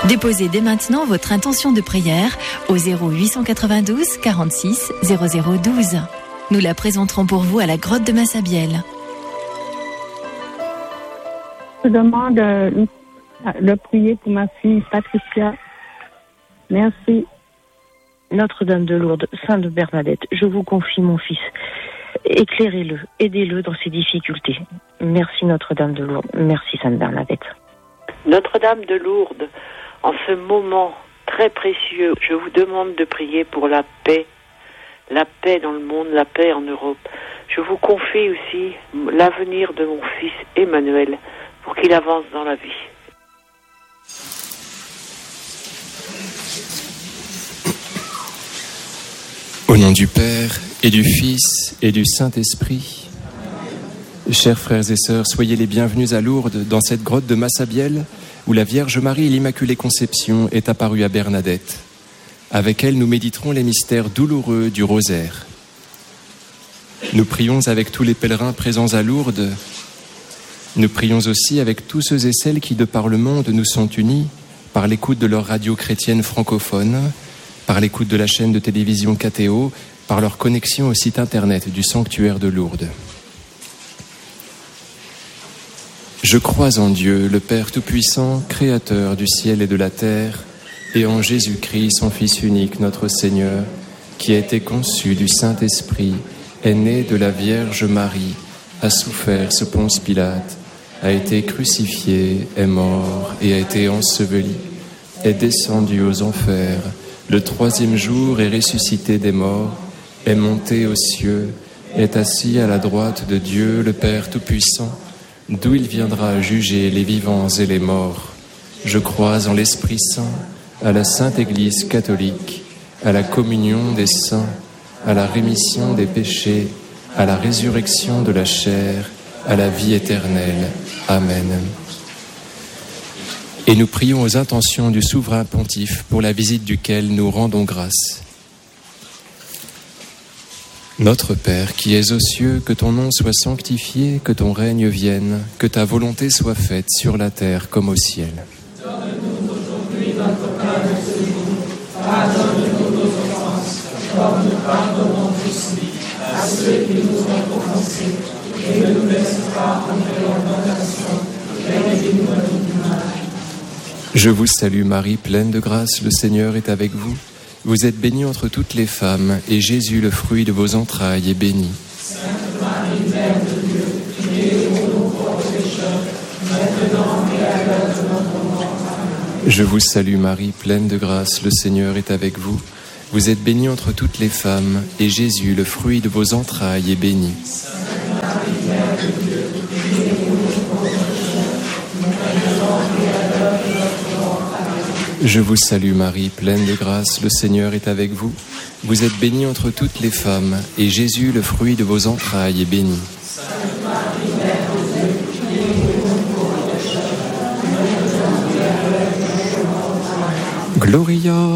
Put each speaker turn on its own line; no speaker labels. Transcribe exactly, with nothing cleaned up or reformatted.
Déposez dès maintenant votre intention de prière au zéro huit cent quatre-vingt-douze quarante-six zéro zéro douze. Nous la présenterons pour vous à la grotte de Massabielle.
Je demande de, de prier pour ma fille Patricia. Merci.
Notre-Dame de Lourdes, Sainte Bernadette, je vous confie mon fils. Éclairez-le, aidez-le dans ses difficultés. Merci Notre-Dame de Lourdes, merci Sainte Bernadette.
Notre-Dame de Lourdes, en ce moment très précieux, je vous demande de prier pour la paix, la paix dans le monde, la paix en Europe. Je vous confie aussi l'avenir de mon fils Emmanuel, pour qu'il avance dans la vie.
Au nom du Père, et du Fils, et du Saint-Esprit. Chers frères et sœurs, soyez les bienvenus à Lourdes, dans cette grotte de Massabielle, où la Vierge Marie, l'Immaculée Conception, est apparue à Bernadette. Avec elle, nous méditerons les mystères douloureux du rosaire. Nous prions avec tous les pèlerins présents à Lourdes. Nous prions aussi avec tous ceux et celles qui, de par le monde, nous sont unis par l'écoute de leur radio chrétienne francophone, par l'écoute de la chaîne de télévision K T O, par leur connexion au site internet du sanctuaire de Lourdes. Je crois en Dieu, le Père Tout-Puissant, Créateur du ciel et de la terre, et en Jésus-Christ, son Fils unique, notre Seigneur, qui a été conçu du Saint-Esprit, est né de la Vierge Marie, a souffert sous Ponce Pilate, a été crucifié, est mort et a été enseveli, est descendu aux enfers, le troisième jour est ressuscité des morts, est monté aux cieux, est assis à la droite de Dieu, le Père Tout-Puissant, d'où il viendra juger les vivants et les morts. Je crois en l'Esprit Saint, à la Sainte Église catholique, à la communion des saints, à la rémission des péchés, à la résurrection de la chair, à la vie éternelle. Amen. Et nous prions aux intentions du souverain pontife pour la visite duquel nous rendons grâce. Notre Père qui es aux cieux, que ton nom soit sanctifié, que ton règne vienne, que ta volonté soit faite sur la terre comme au ciel.
Donne-nous aujourd'hui notre pain de ce jour. Pardonne-nous nos offenses, comme nous pardonnons aussi à ceux qui nous ont offensés. Et ne nous laisse pas entrer en tentation, mais délivre-nous du mal.
Je vous salue Marie, pleine de grâce, le Seigneur est avec vous. Vous êtes bénie entre toutes les femmes, et Jésus, le fruit de vos entrailles, est béni.
Sainte Marie, Mère de Dieu, priez pour nous pauvres pécheurs, maintenant et à l'heure de notre mort. Amen.
Je vous salue Marie, pleine de grâce, le Seigneur est avec vous. Vous êtes bénie entre toutes les femmes, et Jésus, le fruit de vos entrailles, est béni.
Sainte Marie, Mère de Dieu, priez pour nous pauvres pécheurs, maintenant et à l'heure de notre mort. Amen.
Je vous salue Marie, pleine de grâce, le Seigneur est avec vous. Vous êtes bénie entre toutes les femmes, et Jésus, le fruit de vos entrailles, est béni.
Sainte Marie, Mère de Dieu, priez pour nous pauvres pécheurs, maintenant et à l'heure de notre mort. Amen.
Gloria